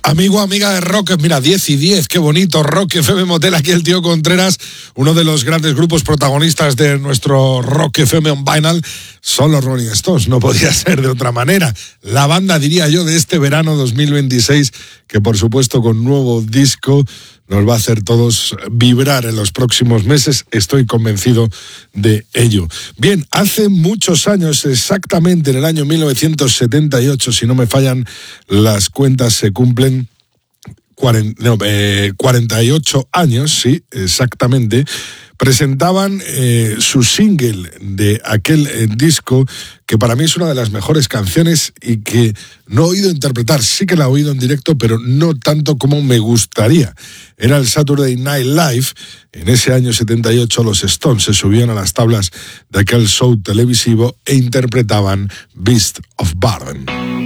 Amigo, amiga de Rock, mira, 10 y 10, qué bonito, Rock FM Motel, aquí el tío Contreras, uno de los grandes grupos protagonistas de nuestro Rock FM on Vinyl, son los Rolling Stones, no podía ser de otra manera. La banda, diría yo, de este verano 2026, que por supuesto con nuevo disco nos va a hacer todos vibrar en los próximos meses, estoy convencido de ello. Bien, hace muchos años, exactamente en el año 1978, si no me fallan las cuentas, se cumplen 48 años, sí, exactamente, presentaban su single de aquel disco que para mí es una de las mejores canciones y que no he oído interpretar, sí que la he oído en directo, pero no tanto como me gustaría. Era el Saturday Night Live. En ese año 78 los Stones se subían a las tablas de aquel show televisivo e interpretaban Beast of Burden.